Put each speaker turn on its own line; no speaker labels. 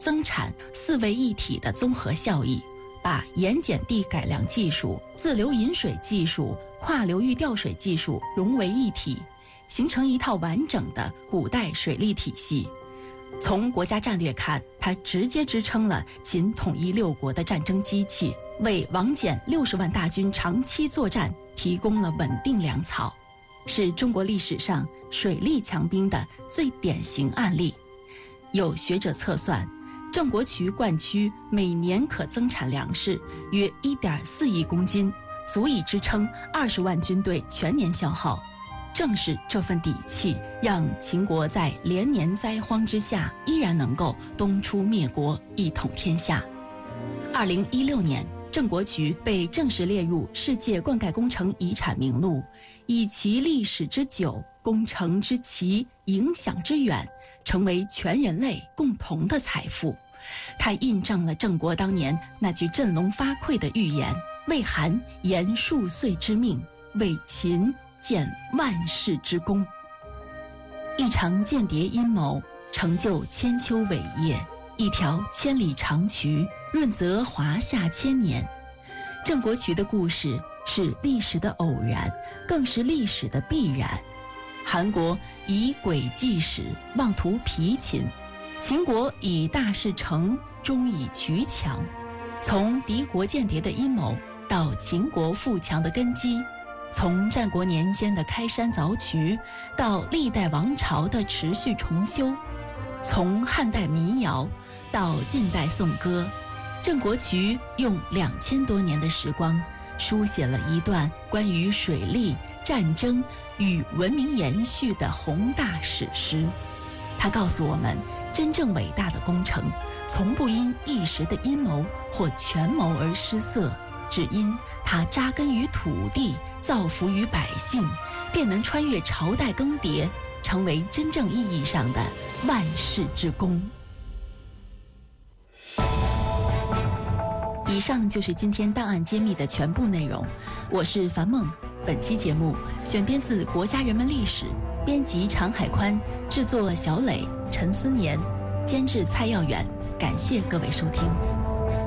增产四位一体的综合效益，把盐碱地改良技术、自流引水技术、跨流域调水技术融为一体，形成一套完整的古代水利体系。从国家战略看，它直接支撑了秦统一六国的战争机器，为王翦60万大军长期作战提供了稳定粮草，是中国历史上水利强兵的最典型案例。有学者测算，郑国渠灌区每年可增产粮食约1.4亿公斤，足以支撑20万军队全年消耗。正是这份底气，让秦国在连年灾荒之下依然能够东出灭国，一统天下。2016年，郑国渠被正式列入世界灌溉工程遗产名录，以其历史之久、工程之奇、影响之远，成为全人类共同的财富。它印证了郑国当年那句振聋发聩的预言：为韩延数岁之命，为秦建万世之功。一场间谍阴谋成就千秋伟业，一条千里长渠润泽华夏千年。郑国渠的故事是历史的偶然，更是历史的必然。韩国以诡计始，妄图疲秦；秦国以大事成，终以渠强。从敌国间谍的阴谋到秦国富强的根基，从战国年间的开山凿渠到历代王朝的持续重修，从汉代民谣到近代颂歌，郑国渠用2000多年的时光，书写了一段关于水利、战争与文明延续的宏大史诗。他告诉我们，真正伟大的工程，从不因一时的阴谋或权谋而失色，只因它扎根于土地，造福于百姓，便能穿越朝代更迭，成为真正意义上的万世之功。以上就是今天档案揭秘的全部内容，我是樊梦。本期节目选编自《国家人文历史》，编辑常海宽，制作小磊、陈思年，监制蔡耀远。感谢各位收听。